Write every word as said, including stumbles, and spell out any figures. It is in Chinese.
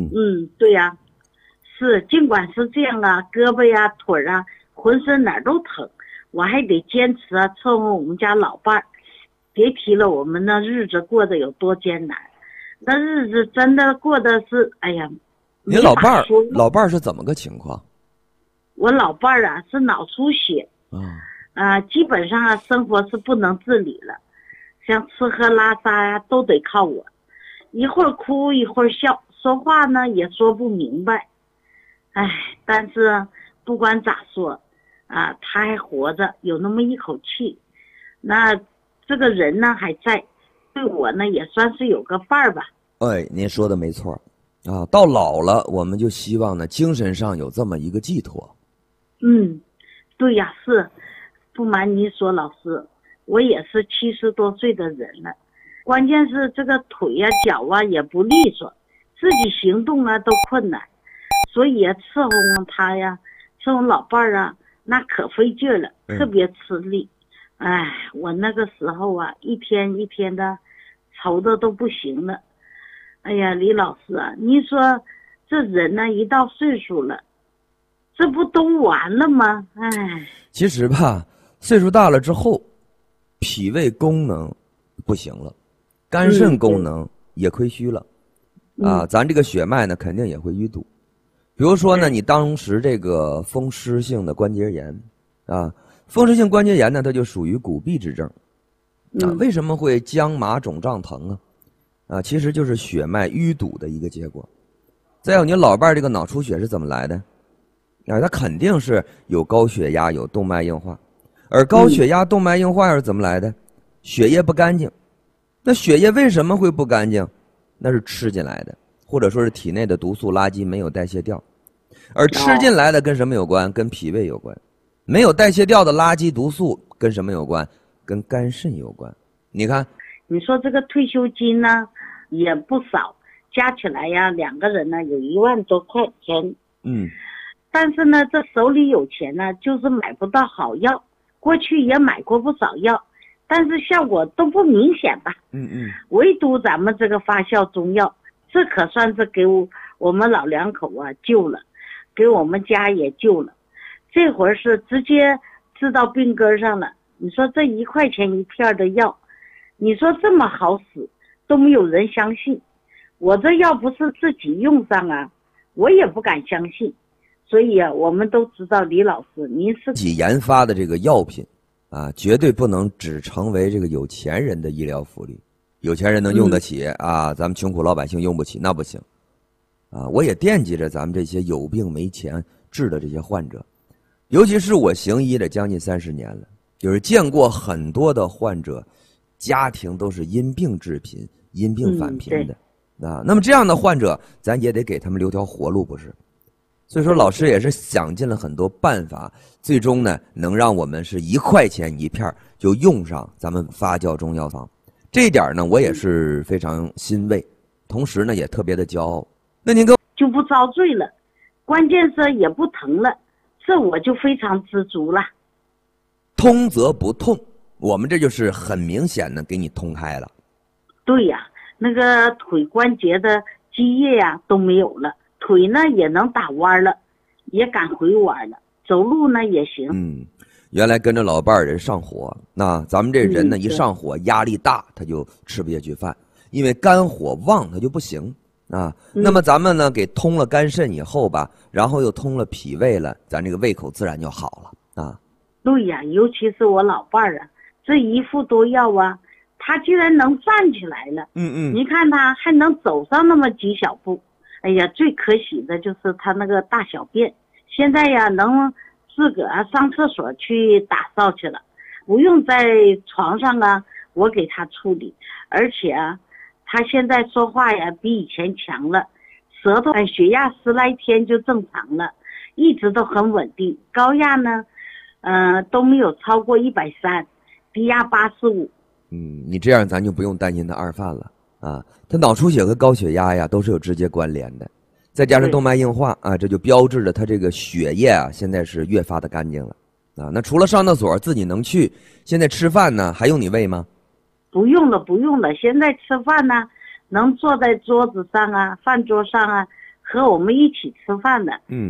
嗯，对呀、啊，是，尽管是这样啊，胳膊呀、腿啊，浑身哪儿都疼，我还得坚持啊，伺候我们家老伴儿。别提了，我们那日子过得有多艰难，那日子真的过得是，哎呀， 你老伴儿，老伴儿是怎么个情况？ 我老伴儿啊是脑出血， 啊， 呃，基本上啊生活是不能自理了，像吃喝拉撒呀、啊、都得靠我，一会儿哭一会儿笑，说话呢也说不明白，哎，但是不管咋说，啊，他还活着，有那么一口气，那。这个人呢还在，对我呢也算是有个伴儿吧。 哎，您说的没错啊，到老了我们就希望呢精神上有这么一个寄托。 嗯，对呀，是，不瞒您说，老师，我也是七十多岁的人了，关键是这个腿呀、脚啊也不利索，自己行动啊都困难，所以啊伺候他呀，伺候老伴儿啊，那可费劲了，特别吃力。哎，我那个时候啊，一天一天的愁的都不行了。哎呀，李老师啊，你说这人呢，一到岁数了，这不都完了吗？哎， 其实吧，岁数大了之后，脾胃功能不行了，肝肾功能也亏虚了， 嗯、 啊，咱这个血脉呢肯定也会淤堵。比如说呢，你当时这个风湿性的关节炎，啊。风湿性关节炎呢，它就属于骨痹之症，啊，为什么会僵麻肿胀疼啊？啊，其实就是血脉淤堵的一个结果。再有，你老伴儿这个脑出血是怎么来的？啊，他肯定是有高血压，有动脉硬化，而高血压、动脉硬化又是怎么来的？血液不干净。那血液为什么会不干净？那是吃进来的，或者说是体内的毒素垃圾没有代谢掉，而吃进来的跟什么有关？跟脾胃有关。没有代谢掉的垃圾毒素跟什么有关？跟肝肾有关。你看， 你说这个退休金呢也不少，加起来呀，两个人呢有一万多块钱。 嗯， 但是呢，这手里有钱呢，就是买不到好药。过去也买过不少药，但是效果都不明显吧。 嗯嗯。 唯独咱们这个发酵中药，这可算是给我我们老两口啊救了，给我们家也救了。这会儿是直接治到病根上了。你说这一块钱一片的药，你说这么好使，都没有人相信。我这要不是自己用上啊，我也不敢相信。所以啊，我们都知道李老师您是自己研发的这个药品啊，绝对不能只成为这个有钱人的医疗福利。有钱人能用得起、嗯、啊，咱们穷苦老百姓用不起，那不行啊！我也惦记着咱们这些有病没钱治的这些患者。尤其是我行医的将近三十年了，就是见过很多的患者，家庭都是因病致贫、因病返贫的、嗯、啊。那么这样的患者，咱也得给他们留条活路，不是？所以说，老师也是想尽了很多办法，最终呢，能让我们是一块钱一片就用上咱们发酵中药方。这一点呢，我也是非常欣慰，同时呢，也特别的骄傲。那您跟就不遭罪了，关键是也不疼了。这我就非常知足了。 通则不痛，我们这就是很明显的给你通开了。 对呀，那个腿关节的积液呀、啊、都没有了，腿呢也能打弯了，也敢回弯了，走路呢也行。 嗯，原来跟着老伴儿人上火，那咱们这人呢、嗯、一上火压力大，他就吃不下去饭，因为肝火旺他就不行。啊，那么咱们呢给通了肝肾以后吧，然后又通了脾胃了，咱这个胃口自然就好了啊。 对呀，尤其是我老伴儿啊，这一副多药啊，他居然能站起来了。 嗯嗯， 你看他还能走上那么几小步。哎呀，最可喜的就是他那个大小便，现在呀能自个儿上厕所去打扫去了，不用在床上啊，我给他处理，而且啊。他现在说话呀比以前强了，舌头血压十来天就正常了，一直都很稳定，高压呢呃都没有超过一百三，低压八十五。 嗯，你这样咱就不用担心他二犯了啊。他脑出血和高血压呀都是有直接关联的，再加上动脉硬化啊，这就标志着他这个血液啊现在是越发的干净了啊。那除了上厕所自己能去，现在吃饭呢还用你喂吗？ 不用了不用了，现在吃饭呢能坐在桌子上啊，饭桌上啊， 和我们一起吃饭的。 嗯。